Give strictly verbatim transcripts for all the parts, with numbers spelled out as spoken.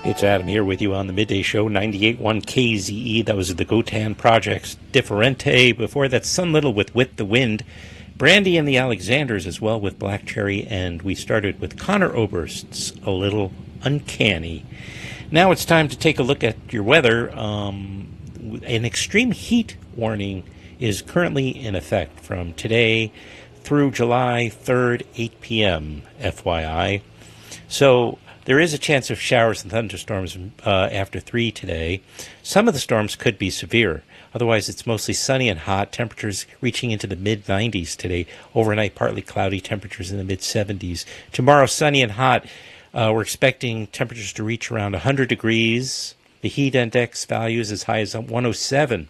It's Adam here with you on the Midday Show, ninety-eight point one K Z E. That was the Gotan Project's Differente. Before that, Sun Little with With the Wind. Brandy and the Alexanders as well with Black Cherry. And we started with Conor Oberst's A Little Uncanny. Now it's time to take a look at your weather. Um, an extreme heat warning is currently in effect from today through July third, eight p.m., F Y I. So there is a chance of showers and thunderstorms uh, after three today. Some of the storms could be severe. Otherwise, it's mostly sunny and hot. Temperatures reaching into the mid nineties today. Overnight, partly cloudy. Temperatures in the mid seventies. Tomorrow, sunny and hot. Uh, we're expecting temperatures to reach around one hundred degrees. The heat index value is as high as one oh seven.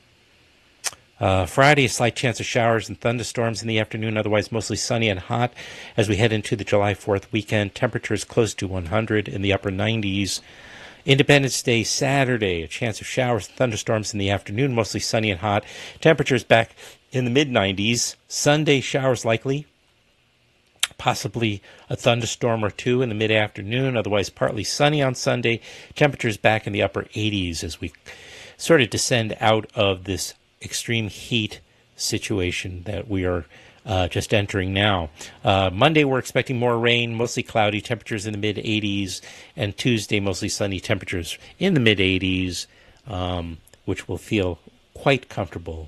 Uh, Friday, a slight chance of showers and thunderstorms in the afternoon, otherwise mostly sunny and hot. As we head into the July fourth weekend, temperatures close to one hundred in the upper nineties. Independence Day, Saturday, a chance of showers and thunderstorms in the afternoon, mostly sunny and hot. Temperatures back in the mid nineties. Sunday, showers likely. Possibly a thunderstorm or two in the mid-afternoon, otherwise partly sunny on Sunday. Temperatures back in the upper eighties as we sort of descend out of this extreme heat situation that we are uh, just entering now. Uh, Monday, we're expecting more rain, mostly cloudy, temperatures in the mid-eighties, and Tuesday, mostly sunny, temperatures in the mid-eighties, um, which will feel quite comfortable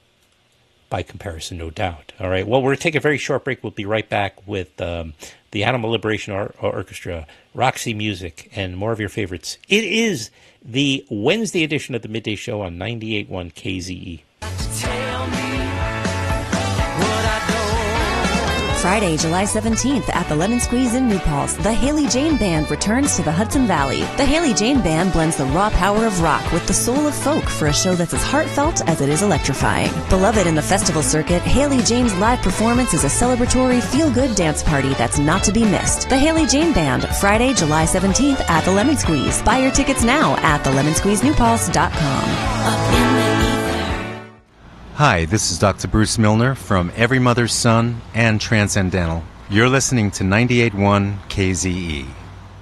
by comparison, no doubt. All right, well, we're going to take a very short break. We'll be right back with um, the Animal Liberation Or- Orchestra, Roxy Music, and more of your favorites. It is the Wednesday edition of the Midday Show on ninety-eight point one K Z E. Tell me what I Friday, July seventeenth at the Lemon Squeeze in New Paltz, the Haley Jane Band returns to the Hudson Valley. The Haley Jane Band blends the raw power of rock with the soul of folk for a show that's as heartfelt as it is electrifying. Beloved in the festival circuit, Haley Jane's live performance is a celebratory, feel-good dance party that's not to be missed. The Haley Jane Band, Friday, July seventeenth at the Lemon Squeeze. Buy your tickets now at the lemon squeeze new paltz dot com. Up in the ether. Hi, this is Doctor Bruce Milner from Every Mother's Son and Transcendental. You're listening to ninety-eight point one K Z E.